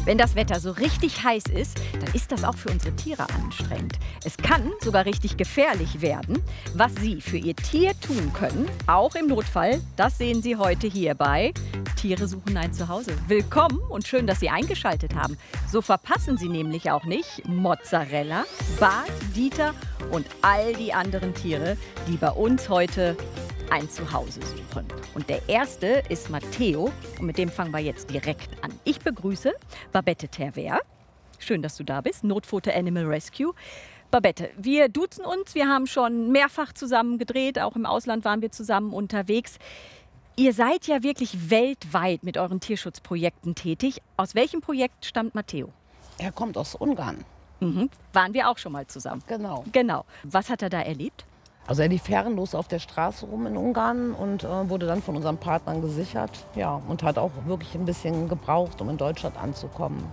Wenn das Wetter so richtig heiß ist, dann ist das auch für unsere Tiere anstrengend. Es kann sogar richtig gefährlich werden. Was Sie für Ihr Tier tun können, auch im Notfall, das sehen Sie heute hier bei Tiere suchen ein Zuhause. Willkommen und schön, dass Sie eingeschaltet haben. So verpassen Sie nämlich auch nicht Mozzarella, Bart, Dieter und all die anderen Tiere, die bei uns heute ein Zuhause suchen. Und der erste ist Matteo und mit dem fangen wir jetzt direkt an. Ich begrüße Babette Terwer. Schön, dass du da bist. Notpfote Animal Rescue. Babette, wir duzen uns. Wir haben schon mehrfach zusammen gedreht. Auch im Ausland waren wir zusammen unterwegs. Ihr seid ja wirklich weltweit mit euren Tierschutzprojekten tätig. Aus welchem Projekt stammt Matteo? Er kommt aus Ungarn. Waren wir auch schon mal zusammen. Genau. Was hat er da erlebt? Also er lief herrenlos auf der Straße rum in Ungarn und wurde dann von unseren Partnern gesichert. Ja, und hat auch wirklich ein bisschen gebraucht, um in Deutschland anzukommen.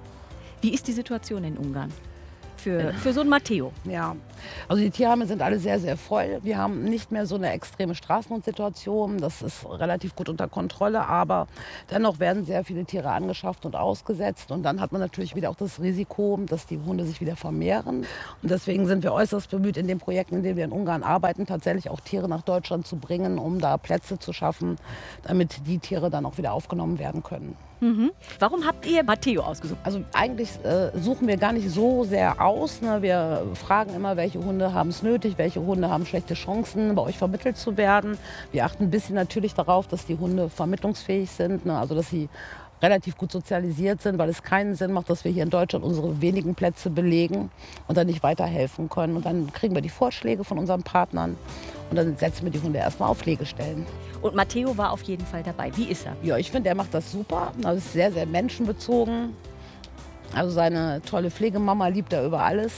Wie ist die Situation in Ungarn für so einen Matteo? Ja, also die Tierheime sind alle sehr, sehr voll. Wir haben nicht mehr so eine extreme Straßenhundsituation. Das ist relativ gut unter Kontrolle, aber dennoch werden sehr viele Tiere angeschafft und ausgesetzt. Und dann hat man natürlich wieder auch das Risiko, dass die Hunde sich wieder vermehren. Und deswegen sind wir äußerst bemüht, in den Projekten, in denen wir in Ungarn arbeiten, tatsächlich auch Tiere nach Deutschland zu bringen, um da Plätze zu schaffen, damit die Tiere dann auch wieder aufgenommen werden können. Warum habt ihr Matteo ausgesucht? Also eigentlich suchen wir gar nicht so sehr aus. Ne? Wir fragen immer, welche Hunde haben es nötig, welche Hunde haben schlechte Chancen, bei euch vermittelt zu werden. Wir achten ein bisschen natürlich darauf, dass die Hunde vermittlungsfähig sind, ne? Also dass sie relativ gut sozialisiert sind, weil es keinen Sinn macht, dass wir hier in Deutschland unsere wenigen Plätze belegen und dann nicht weiterhelfen können. Und dann kriegen wir die Vorschläge von unseren Partnern und dann setzen wir die Hunde erstmal auf Pflegestellen. Und Matteo war auf jeden Fall dabei. Wie ist er? Ja, ich finde, er macht das super. Er ist sehr, sehr menschenbezogen. Also seine tolle Pflegemama liebt er über alles.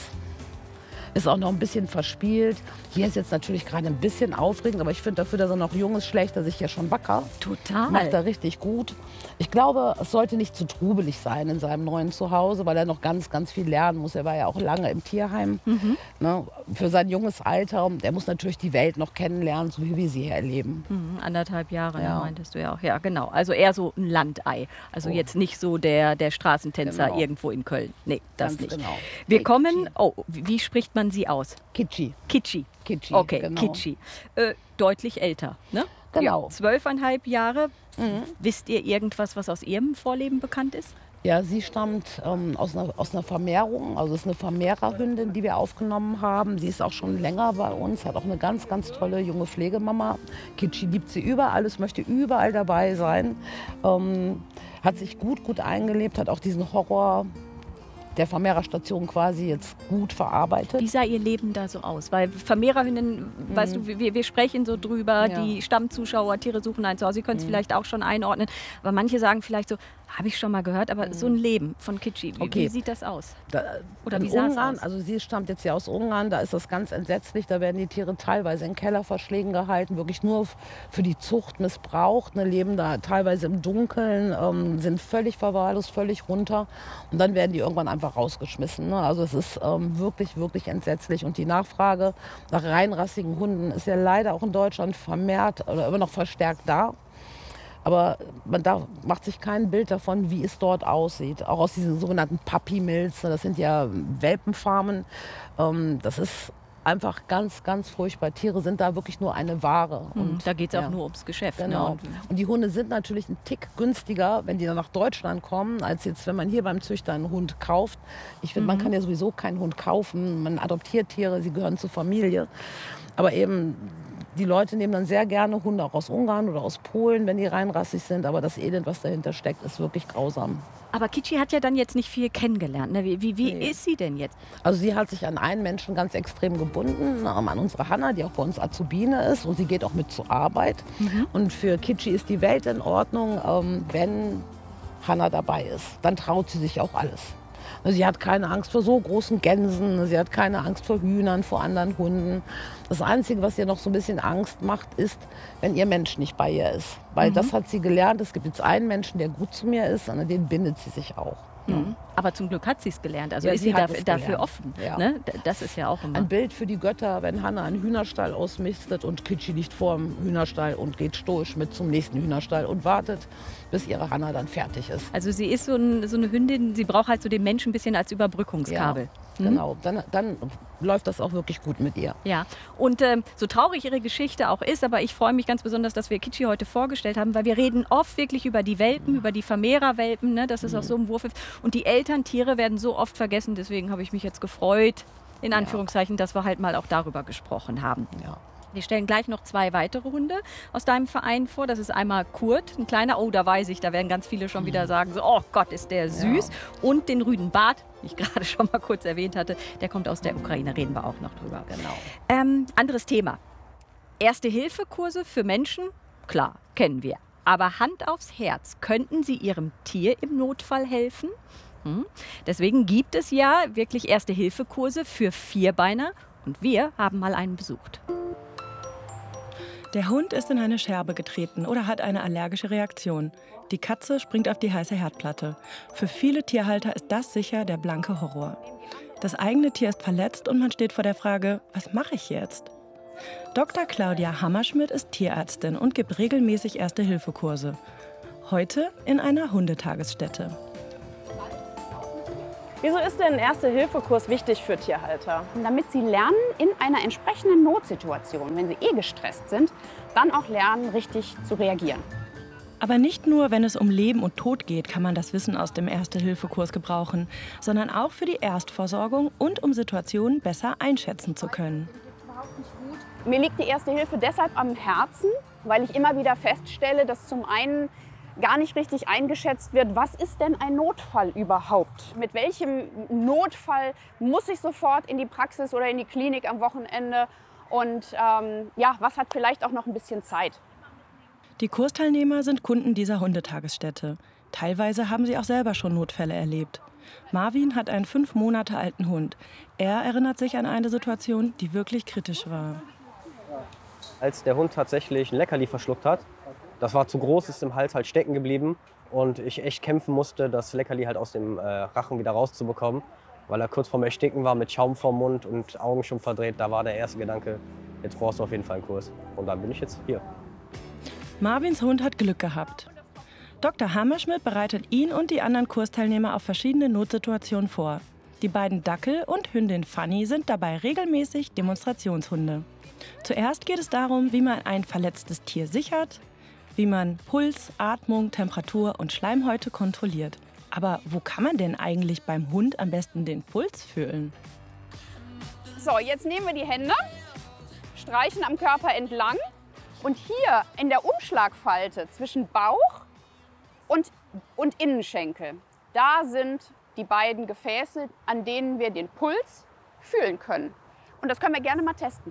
Ist auch noch ein bisschen verspielt. Hier ist jetzt natürlich gerade ein bisschen aufregend, aber ich finde dafür, dass er noch jung ist, schlägt er sich ja schon wacker. Total. Macht er richtig gut. Ich glaube, es sollte nicht zu trubelig sein in seinem neuen Zuhause, weil er noch ganz, ganz viel lernen muss. Er war ja auch lange im Tierheim. Ne, für sein junges Alter. Der muss natürlich die Welt noch kennenlernen, so wie wir sie hier erleben. 1,5 Jahre, Ja. meintest du ja auch. Ja, genau. Also eher so ein Landei. Also jetzt nicht so der Straßentänzer Genau. irgendwo in Köln. Nee, das Ganz nicht. genau. Wir Nee, kommen, Kitschi. Wie spricht man sie aus? Kitschi. Kitschi. Kitschi, Okay, genau. Kitschi. Deutlich älter, ne? Genau. Ja, 12,5 Jahre. Wisst ihr irgendwas, was aus ihrem Vorleben bekannt ist? Ja, sie stammt aus einer Vermehrung. Also es ist eine Vermehrerhündin, die wir aufgenommen haben. Sie ist auch schon länger bei uns, hat auch eine ganz, ganz tolle junge Pflegemama. Kitschi liebt sie über alles, möchte überall dabei sein. Hat sich gut eingelebt, hat auch diesen Horror der Vermehrerstation quasi jetzt gut verarbeitet. Wie sah ihr Leben da so aus? Weil Vermehrerhündin, weißt du, wir sprechen so drüber, Ja. die Stammzuschauer, Tiere suchen ein Zuhause, Sie können es vielleicht auch schon einordnen. Aber manche sagen vielleicht so, habe ich schon mal gehört, aber so ein Leben von Kitschi, Okay. wie sieht das aus? Oder In wie sah es Ungarn, aus? also sie stammt jetzt ja aus Ungarn, da ist das ganz entsetzlich. Da werden die Tiere teilweise in Kellerverschlägen gehalten, wirklich nur für die Zucht missbraucht, ne, leben da teilweise im Dunkeln, sind völlig verwahrlost, völlig runter und dann werden die irgendwann einfach rausgeschmissen. Ne? Also es ist wirklich entsetzlich und die Nachfrage nach reinrassigen Hunden ist ja leider auch in Deutschland vermehrt oder immer noch verstärkt da. Aber macht sich kein Bild davon, wie es dort aussieht. Auch aus diesen sogenannten Puppy Mills, das sind ja Welpenfarmen. Das ist einfach ganz, ganz furchtbar. Tiere sind da wirklich nur eine Ware. Und Da geht es auch ja, nur ums Geschäft. Genau. Ne? Und die Hunde sind natürlich ein Tick günstiger, wenn die dann nach Deutschland kommen, als jetzt, wenn man hier beim Züchter einen Hund kauft. Ich finde, man kann ja sowieso keinen Hund kaufen. Man adoptiert Tiere, sie gehören zur Familie. Aber eben, die Leute nehmen dann sehr gerne Hunde auch aus Ungarn oder aus Polen, wenn die reinrassig sind. Aber das Elend, was dahinter steckt, ist wirklich grausam. Aber Kitschi hat ja dann jetzt nicht viel kennengelernt. Ne? Wie Nee. ist sie denn jetzt? Also sie hat sich an einen Menschen ganz extrem gebunden, an unsere Hanna, die auch bei uns Azubine ist. Und sie geht auch mit zur Arbeit. Und für Kitschi ist die Welt in Ordnung, wenn Hanna dabei ist. Dann traut sie sich auch alles. Sie hat keine Angst vor so großen Gänsen, sie hat keine Angst vor Hühnern, vor anderen Hunden. Das Einzige, was ihr noch so ein bisschen Angst macht, ist, wenn ihr Mensch nicht bei ihr ist. Weil das hat sie gelernt. Es gibt jetzt einen Menschen, der gut zu mir ist, und an den bindet sie sich auch. Aber zum Glück hat sie es gelernt. Also Ja, ist sie sie hat es dafür gelernt. offen. Ja. Ne? Das ist ja auch immer. Ein Bild für die Götter, wenn Hanna einen Hühnerstall ausmistet und Kitschi liegt vor dem Hühnerstall und geht stoisch mit zum nächsten Hühnerstall und wartet, bis ihre Hanna dann fertig ist. Also sie ist so eine Hündin, sie braucht halt so den Menschen ein bisschen als Überbrückungskabel. Genau, dann läuft das auch wirklich gut mit ihr. Ja, und so traurig ihre Geschichte auch ist, aber ich freue mich ganz besonders, dass wir Kitschi heute vorgestellt haben, weil wir reden oft wirklich über die Welpen, über die Vermehrerwelpen, ne, das ist auch so im Wurf. Und die Elterntiere werden so oft vergessen, deswegen habe ich mich jetzt gefreut, in Anführungszeichen, dass wir halt mal auch darüber gesprochen haben. Ja. Wir stellen gleich noch 2 weitere Hunde aus deinem Verein vor. Das ist einmal Kurt, ein kleiner, oh, da weiß ich, da werden ganz viele schon wieder sagen, so, oh Gott, ist der süß. Ja. Und den Rüden Bart, den ich gerade schon mal kurz erwähnt hatte, der kommt aus der Ukraine, reden wir auch noch drüber. Genau. Anderes Thema. Erste-Hilfe-Kurse für Menschen, klar, kennen wir. Aber Hand aufs Herz, könnten Sie Ihrem Tier im Notfall helfen? Deswegen gibt es ja wirklich Erste-Hilfe-Kurse für Vierbeiner und wir haben mal einen besucht. Der Hund ist in eine Scherbe getreten oder hat eine allergische Reaktion. Die Katze springt auf die heiße Herdplatte. Für viele Tierhalter ist das sicher der blanke Horror. Das eigene Tier ist verletzt und man steht vor der Frage, was mache ich jetzt? Dr. Claudia Hammerschmidt ist Tierärztin und gibt regelmäßig Erste-Hilfe-Kurse. Heute in einer Hundetagesstätte. Wieso ist denn ein Erste-Hilfe-Kurs wichtig für Tierhalter? Damit sie lernen, in einer entsprechenden Notsituation, wenn sie gestresst sind, dann auch lernen, richtig zu reagieren. Aber nicht nur, wenn es um Leben und Tod geht, kann man das Wissen aus dem Erste-Hilfe-Kurs gebrauchen, sondern auch für die Erstversorgung und um Situationen besser einschätzen zu können. Mir liegt die Erste Hilfe deshalb am Herzen, weil ich immer wieder feststelle, dass zum einen gar nicht richtig eingeschätzt wird, was ist denn ein Notfall überhaupt? Mit welchem Notfall muss ich sofort in die Praxis oder in die Klinik am Wochenende? Und was hat vielleicht auch noch ein bisschen Zeit? Die Kursteilnehmer sind Kunden dieser Hundetagesstätte. Teilweise haben sie auch selber schon Notfälle erlebt. Marvin hat einen 5 Monate alten Hund. Er erinnert sich an eine Situation, die wirklich kritisch war. Als der Hund tatsächlich ein Leckerli verschluckt hat, das war zu groß, ist im Hals halt stecken geblieben und ich echt kämpfen musste, das Leckerli halt aus dem Rachen wieder rauszubekommen, weil er kurz vorm Ersticken war mit Schaum vorm Mund und Augen schon verdreht. Da war der erste Gedanke, jetzt brauchst du auf jeden Fall einen Kurs. Und dann bin ich jetzt hier. Marvins Hund hat Glück gehabt. Dr. Hammerschmidt bereitet ihn und die anderen Kursteilnehmer auf verschiedene Notsituationen vor. Die beiden Dackel und Hündin Fanny sind dabei regelmäßig Demonstrationshunde. Zuerst geht es darum, wie man ein verletztes Tier sichert, wie man Puls, Atmung, Temperatur und Schleimhäute kontrolliert. Aber wo kann man denn eigentlich beim Hund am besten den Puls fühlen? So, jetzt nehmen wir die Hände, streichen am Körper entlang und hier in der Umschlagfalte zwischen Bauch und Innenschenkel, da sind die beiden Gefäße, an denen wir den Puls fühlen können. Und das können wir gerne mal testen.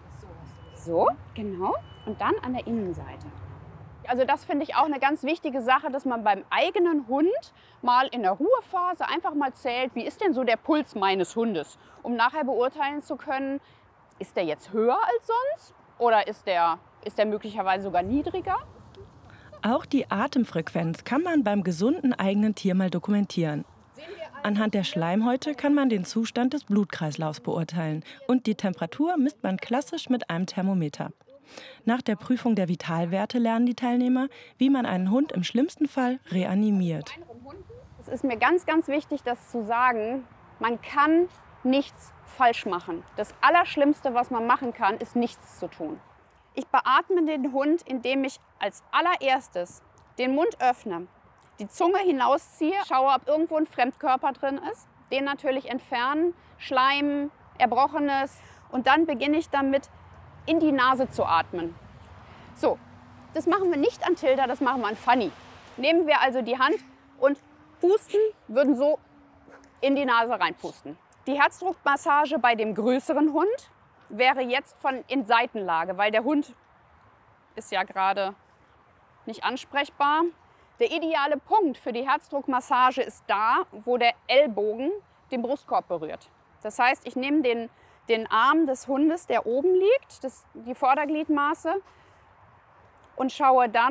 So, genau. Und dann an der Innenseite. Also das finde ich auch eine ganz wichtige Sache, dass man beim eigenen Hund mal in der Ruhephase einfach mal zählt, wie ist denn so der Puls meines Hundes, um nachher beurteilen zu können, ist der jetzt höher als sonst oder ist der möglicherweise sogar niedriger? Auch die Atemfrequenz kann man beim gesunden eigenen Tier mal dokumentieren. Anhand der Schleimhäute kann man den Zustand des Blutkreislaufs beurteilen und die Temperatur misst man klassisch mit einem Thermometer. Nach der Prüfung der Vitalwerte lernen die Teilnehmer, wie man einen Hund im schlimmsten Fall reanimiert. Es ist mir ganz, ganz wichtig, das zu sagen, man kann nichts falsch machen. Das Allerschlimmste, was man machen kann, ist nichts zu tun. Ich beatme den Hund, indem ich als allererstes den Mund öffne, die Zunge hinausziehe, schaue, ob irgendwo ein Fremdkörper drin ist, den natürlich entfernen, Schleim, Erbrochenes und dann beginne ich damit, in die Nase zu atmen. So, das machen wir nicht an Tilda, das machen wir an Fanny. Nehmen wir also die Hand und pusten, würden so in die Nase reinpusten. Die Herzdruckmassage bei dem größeren Hund wäre jetzt in Seitenlage, weil der Hund ist ja gerade nicht ansprechbar. Der ideale Punkt für die Herzdruckmassage ist da, wo der Ellbogen den Brustkorb berührt. Das heißt, ich nehme den Arm des Hundes, der oben liegt, die Vordergliedmaße, und schaue dann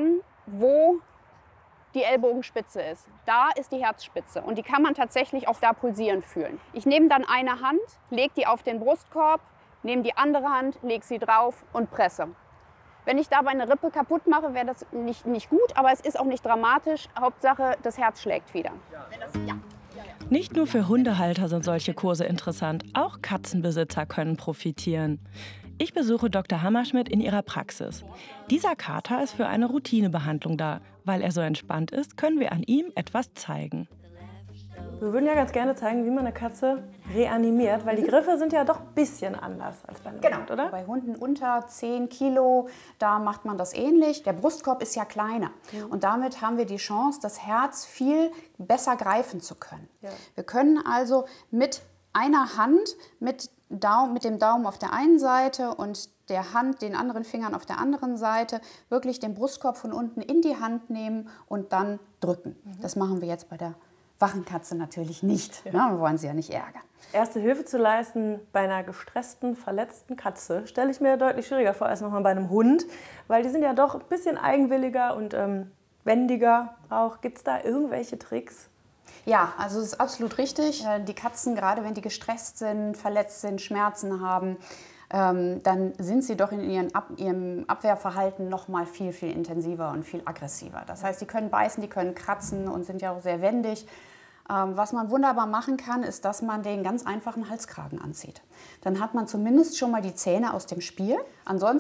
wo die Ellbogenspitze ist. Da ist die Herzspitze und die kann man tatsächlich auch da pulsieren fühlen. Ich nehme dann eine Hand, lege die auf den Brustkorb, nehme die andere Hand, lege sie drauf und presse. Wenn ich dabei eine Rippe kaputt mache, wäre das nicht gut, aber es ist auch nicht dramatisch. Hauptsache, das Herz schlägt wieder. Nicht nur für Hundehalter sind solche Kurse interessant, auch Katzenbesitzer können profitieren. Ich besuche Dr. Hammerschmidt in ihrer Praxis. Dieser Kater ist für eine Routinebehandlung da. Weil er so entspannt ist, können wir an ihm etwas zeigen. Wir würden ja ganz gerne zeigen, wie man eine Katze reanimiert, weil die Griffe sind ja doch ein bisschen anders als bei einem Hund, oder? Bei Hunden unter 10 Kilo, da macht man das ähnlich. Der Brustkorb ist ja kleiner und damit haben wir die Chance, das Herz viel besser greifen zu können. Ja. Wir können also mit einer Hand, mit dem Daumen auf der einen Seite und der Hand, den anderen Fingern auf der anderen Seite, wirklich den Brustkorb von unten in die Hand nehmen und dann drücken. Das machen wir jetzt bei der wachen Katze natürlich nicht. Ja. Wir wollen sie ja nicht ärgern. Erste Hilfe zu leisten bei einer gestressten, verletzten Katze stelle ich mir deutlich schwieriger vor als nochmal bei einem Hund, weil die sind ja doch ein bisschen eigenwilliger und wendiger auch. Gibt es da irgendwelche Tricks? Ja, also es ist absolut richtig. Die Katzen, gerade wenn die gestresst sind, verletzt sind, Schmerzen haben, dann sind sie doch in ihrem Abwehrverhalten noch mal viel, viel intensiver und viel aggressiver. Das heißt, die können beißen, die können kratzen und sind ja auch sehr wendig. Was man wunderbar machen kann, ist, dass man den ganz einfachen Halskragen anzieht. Dann hat man zumindest schon mal die Zähne aus dem Spiel. Ansonsten